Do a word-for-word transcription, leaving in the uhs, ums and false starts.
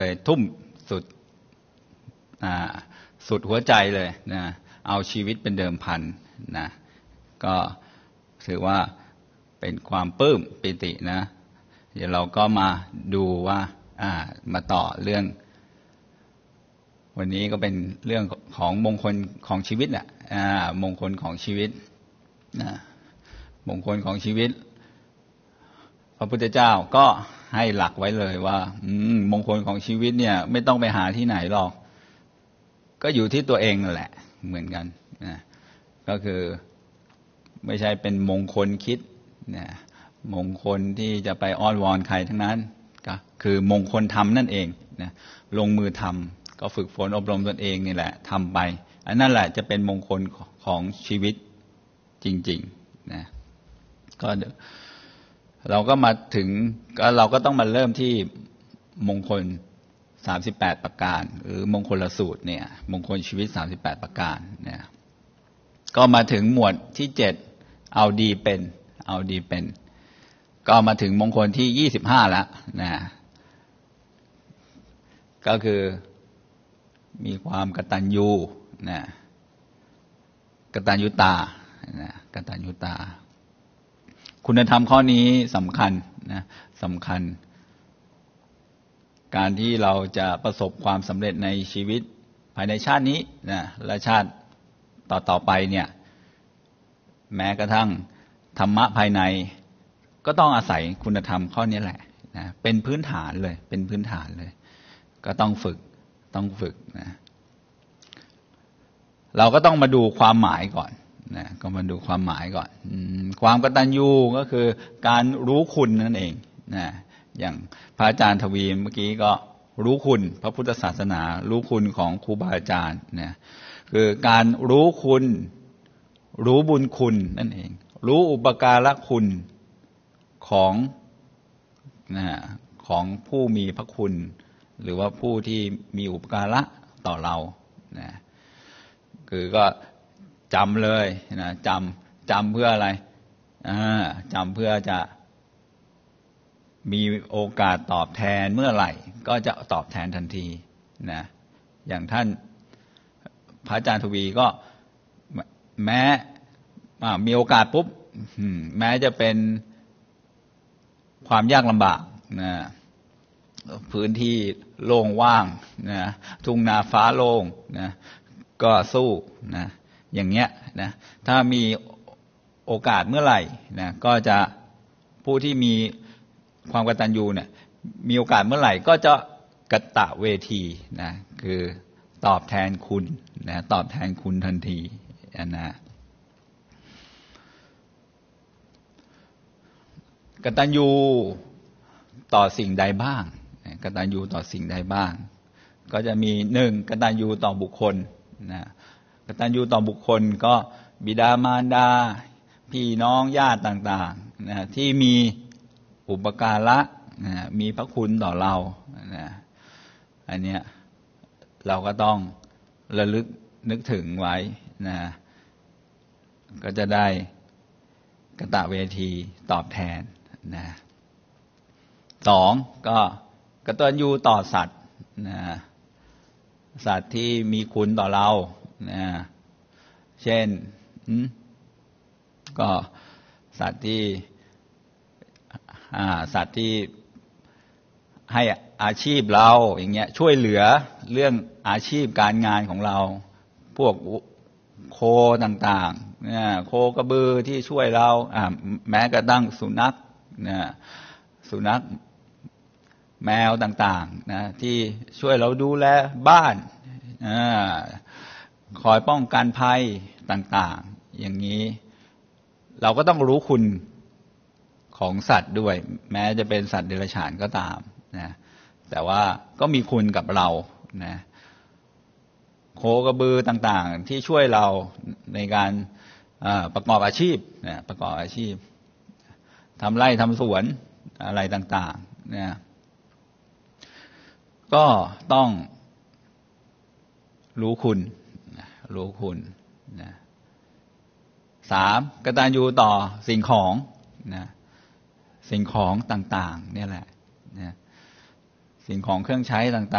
เลยทุ่มสุดสุดหัวใจเลยนะเอาชีวิตเป็นเดิมพันนะก็ถือว่าเป็นความปลื้มปิตินะเดี๋ยวเราก็มาดูว่าอ่ามาต่อเรื่องวันนี้ก็เป็นเรื่องของมงคลของชีวิตน่ะอ่ามงคลของชีวิตนะมงคลของชีวิตพระพุทธเจ้าก็ให้หลักไว้เลยว่าอืมมงคลของชีวิตเนี่ยไม่ต้องไปหาที่ไหนหรอกก็อยู่ที่ตัวเองนั่นแหละเหมือนกันนะก็คือไม่ใช่เป็นมงคลคิดนะมงคลที่จะไปอ้อนวอนใครทั้งนั้นก็คือมงคลทำนั่นเองนะลงมือทำก็ฝึกฝนอบรมตนเองนี่แหละทำไปอันนั่นแหละจะเป็นมงคลของชีวิตจริงๆนะก็เราก็มาถึงก็เราก็ต้องมาเริ่มที่มงคลสามสิบแปดประการหรือมงคลสูตรเนี่ยมงคลชีวิตสามสิบแปดประการเนี่ยก็มาถึงหมวดที่เจ็ดเอาดีเป็นเอาดีเป็นก็มาถึงมงคลที่ยี่สิบห้าแล้วนะก็คือมีความกตัญญูนะกตัญญูตานะกตัญญูตาคุณธรรมข้อนี้สำคัญนะสำคัญการที่เราจะประสบความสำเร็จในชีวิตภายในชาตินี้นะและชาติต่อต่อไปเนี่ยแม้กระทั่งธรรมะภายในก็ต้องอาศัยคุณธรรมข้อนี้แหละนะเป็นพื้นฐานเลยเป็นพื้นฐานเลยก็ต้องฝึกต้องฝึกนะเราก็ต้องมาดูความหมายก่อนนะก็มาดูความหมายก่อนความกตัญญูก็คือการรู้คุณนั่นเองนะอย่างพระอาจารย์ทวีเมื่อกี้ก็รู้คุณพระพุทธศาสนารู้คุณของครูบาอาจารย์นะคือการรู้คุณรู้บุญคุณนั่นเองรู้อุปการะคุณของนะของผู้มีพระคุณหรือว่าผู้ที่มีอุปการะต่อเรานะคือก็จำเลยนะจำจำเพื่ออะไรอ่าจำเพื่อจะมีโอกาสตอบแทนเมื่อไหร่ก็จะตอบแทนทันทีนะอย่างท่านพระอาจารย์ทวีก็แม้มีโอกาสปุ๊บแม้จะเป็นความยากลำบากนะพื้นที่โล่งว่างนะทุ่งนาฟ้าโล่งนะก็สู้นะอย่างเงี้ยนะถ้ามีโอกาสเมื่อไหร่นะก็จะผู้ที่มีความกตัญญูเนี่ยมีโอกาสเมื่อไหร่ก็จะกตเวทีนะคือตอบแทนคุณนะตอบแทนคุณทันทีนะกตัญญูต่อสิ่งใดบ้างกตัญญูต่อสิ่งใดบ้างก็จะมีหนึ่งกตัญญูต่อบุคคลนะกตัญญูต่อบุคคลก็บิดามารดาพี่น้องญาติต่างๆนะที่มีอุปการะนะมีพระคุณต่อเรานะอันเนี้ยเราก็ต้องระลึกนึกถึงไว้นะก็จะได้กตเวทีตอบแทนนะสองก็กตัญญูต่อสัตว์นะสัตว์ที่มีคุณต่อเรานะเช่นก็สัตว์ที่สัตว์ที่ให้อาชีพเราอย่างเงี้ยช่วยเหลือเรื่องอาชีพการงานของเราพวกโคต่างๆเนี่ยโคกระบือที่ช่วยเราแม้กระทั่งสุนัขนะสุนัขแมวต่างๆนะที่ช่วยเราดูแลบ้านคอยป้องกันภัยต่างๆอย่างนี้เราก็ต้องรู้คุณของสัตว์ด้วยแม้จะเป็นสัตว์เดรัจฉานก็ตามนะแต่ว่าก็มีคุณกับเรานะโคกระบือต่างๆที่ช่วยเราในการประกอบอาชีพนะประกอบอาชีพทำไร่ทำสวนอะไรต่างๆนะก็ต้องรู้คุณรู้คุณนะสามกตัญญูต่อสิ่งของนะสิ่งของต่างๆเนี่ยแหละนะสิ่งของเครื่องใช้ต่างๆ